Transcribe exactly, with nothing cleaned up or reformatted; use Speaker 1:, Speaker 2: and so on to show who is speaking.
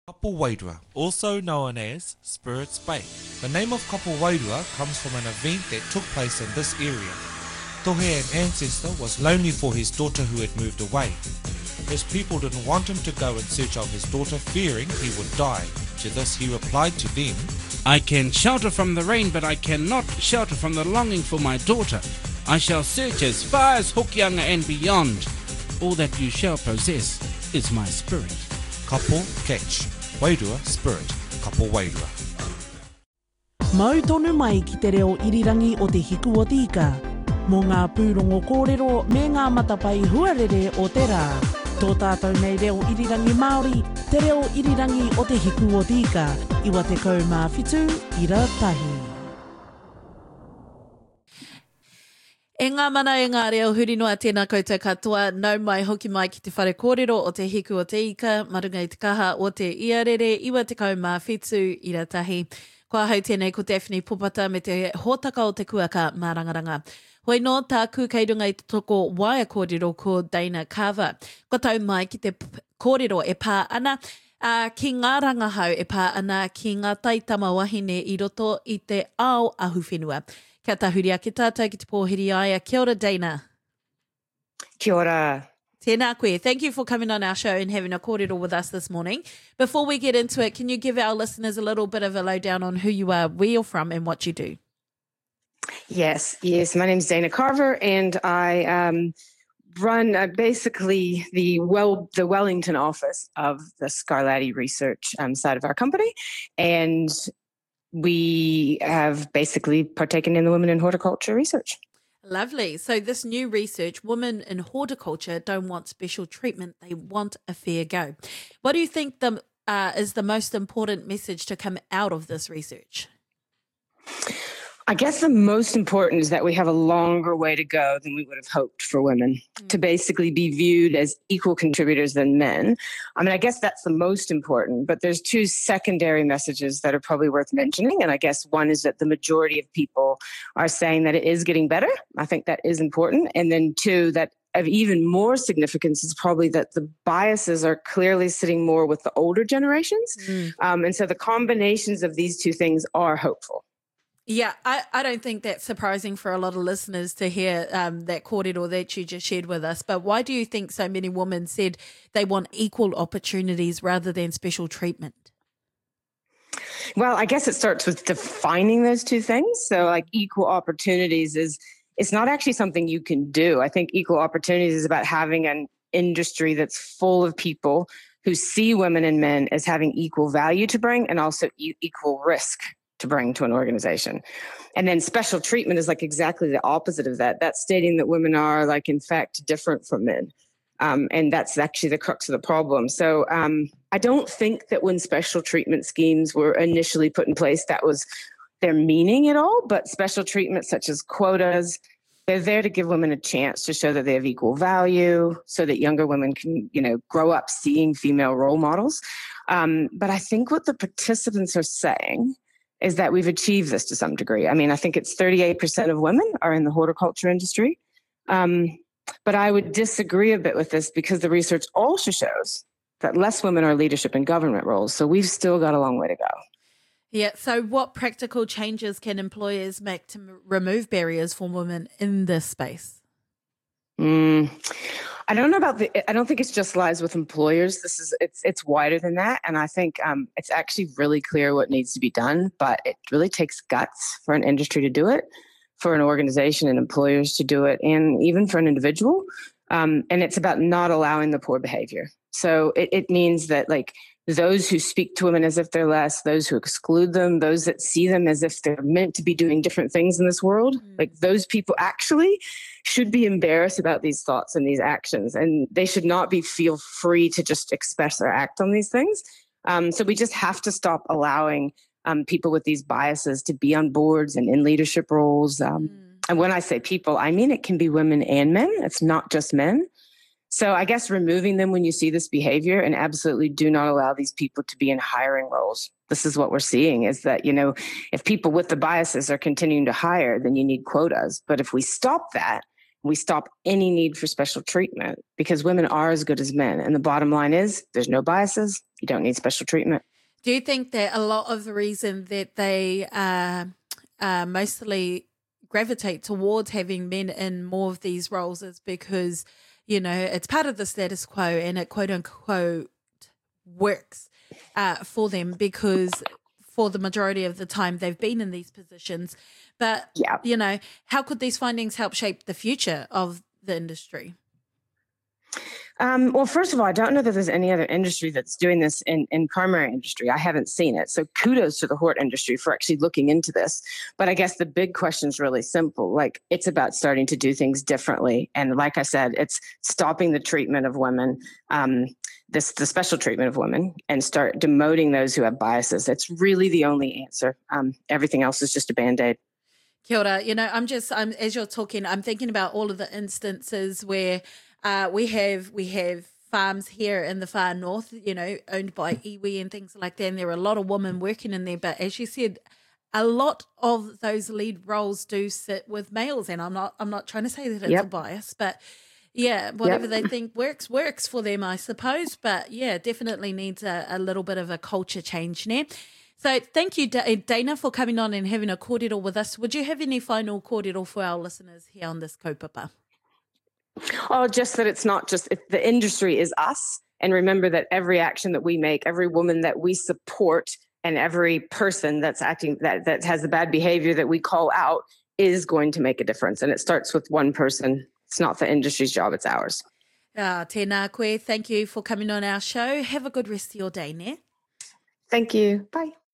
Speaker 1: Kapu Wairua, also known as Spirits Bay. The name of Kapu Wairua comes from an event that took place in this area. Tohe, an ancestor, was lonely for his daughter who had moved away. His people didn't want him to go in search of his daughter, fearing he would die. To this he replied to them,
Speaker 2: I can shelter from the rain, but I cannot shelter from the longing for my daughter. I shall search as far as Hokianga and beyond. All that you shall possess is my spirit.
Speaker 1: Kapo catch, Wairua spirit, Kapo Wairua.
Speaker 3: Mau tonu mai ki te reo irirangi o te hiku o tika. Mō ngā pūrongo kōrero me ngā matapai huarere o te rā. Tō tātou nei reo irirangi Māori, te reo irirangi o te hiku o tika. Iwa te kau mā whitu, ira tahi. E ngā mana e ngā reo huri noa tēnā koutou katoa, nau mai hoki mai ki te whare kōrero o te hiku o te ika, marunga i te kaha o te iarere, iwa te kau mā whitu, ira tahi. Kua hau tēnei ko Daphne Popata me te hōtaka o te kuaka mā rangaranga. Hoi no tā kūkeirunga i te toko waia kōrero ko Dana Carver. Ko tau mai ki te kōrero e pā ana, uh, ki ngā rangahau e pā ana ki ngā taitama wahine i roto i te ao ahu whenua. Kia tahuri ake tātou ki te pōhiri aia. Kia ora, Dana.
Speaker 4: Kia ora.
Speaker 3: Tēnā koe. Thank you for coming on our show and having a kōrero with us this morning. Before we get into it, can you give our listeners a little bit of a lowdown on who you are, where you're from and what you do?
Speaker 4: Yes, yes. My name is Dana Carver, and I um, run uh, basically the well the Wellington office of the Scarlatti Research um, side of our company, and we have basically partaken in the Women in Horticulture research.
Speaker 3: Lovely. So this new research, women in horticulture don't want special treatment, they want a fair go. What do you think the, uh, is the most important message to come out of this research?
Speaker 4: I guess the most important is that we have a longer way to go than we would have hoped for women mm. to basically be viewed as equal contributors than men. I mean, I guess that's the most important, but there's two secondary messages that are probably worth mentioning. And I guess one is that the majority of people are saying that it is getting better. I think that is important. And then two, that of even more significance is probably that the biases are clearly sitting more with the older generations. Mm. Um, and so the combinations of these two things are hopeful.
Speaker 3: Yeah, I, I don't think that's surprising for a lot of listeners to hear um, that kōrero that you just shared with us. But why do you think so many women said they want equal opportunities rather than special treatment?
Speaker 4: Well, I guess it starts with defining those two things. So like equal opportunities is, it's not actually something you can do. I think equal opportunities is about having an industry that's full of people who see women and men as having equal value to bring and also e- equal risk to bring to an organization. And then special treatment is like exactly the opposite of that. That's stating that women are like, in fact, different from men. Um, and that's actually the crux of the problem. So um, I don't think that when special treatment schemes were initially put in place, that was their meaning at all. But special treatment such as quotas, they're there to give women a chance to show that they have equal value so that younger women can, you know, grow up seeing female role models. Um, but I think what the participants are saying is that we've achieved this to some degree. I mean, I think it's thirty-eight percent of women are in the horticulture industry. Um, but I would disagree a bit with this because the research also shows that less women are leadership in government roles. So we've still got a long way to go.
Speaker 3: Yeah. So what practical changes can employers make to m- remove barriers for women in this space?
Speaker 4: Mm, I don't know about the, I don't think it's just lies with employers. This is, it's, it's wider than that. And I think um, it's actually really clear what needs to be done, but it really takes guts for an industry to do it, for an organization and employers to do it, and even for an individual. Um, and it's about not allowing the poor behavior. So it, it means that like those who speak to women as if they're less, those who exclude them, those that see them as if they're meant to be doing different things in this world, mm. like those people actually should be embarrassed about these thoughts and these actions. And they should not be feel free to just express or act on these things. Um, so we just have to stop allowing um, people with these biases to be on boards and in leadership roles. Um, mm. And when I say people, I mean it can be women and men. It's not just men. So I guess removing them when you see this behavior, and absolutely do not allow these people to be in hiring roles. This is what we're seeing is that, you know, if people with the biases are continuing to hire, then you need quotas. But if we stop that, we stop any need for special treatment because women are as good as men. And the bottom line is there's no biases, you don't need special treatment.
Speaker 3: Do you think that a lot of the reason that they uh, uh, mostly gravitate towards having men in more of these roles is because, you know, it's part of the status quo and it quote unquote works uh, for them because for the majority of the time they've been in these positions. But,
Speaker 4: yeah.
Speaker 3: you know, how could these findings help shape the future of the industry?
Speaker 4: Um, well, first of all, I don't know that there's any other industry that's doing this in, in primary industry. I haven't seen it. So kudos to the hort industry for actually looking into this. But I guess the big question is really simple. Like, it's about starting to do things differently. And like I said, it's stopping the treatment of women, um, this the special treatment of women, and start demoting those who have biases. That's really the only answer. Um, everything else is just a Band-Aid.
Speaker 3: Kia ora. You know, I'm just, I'm as you're talking, I'm thinking about all of the instances where Uh, we have we have farms here in the far north, you know, owned by iwi and things like that. And there are a lot of women working in there. But as you said, a lot of those lead roles do sit with males. And I'm not I'm not trying to say that it's
Speaker 4: yep.
Speaker 3: a bias, but yeah, whatever
Speaker 4: yep.
Speaker 3: they think works works for them, I suppose. But yeah, definitely needs a, a little bit of a culture change there. So thank you, Dana, for coming on and having a kōrero with us. Would you have any final kōrero for our listeners here on this kaupapa?
Speaker 4: Oh, just that it's not just, it, the industry is us. And remember that every action that we make, every woman that we support, and every person that's acting, that, that has the bad behavior that we call out is going to make a difference. And it starts with one person. It's not the industry's job, it's ours.
Speaker 3: Ah, tēnā koe. Thank you for coming on our show. Have a good rest of your day, ne?
Speaker 4: Thank you. Bye.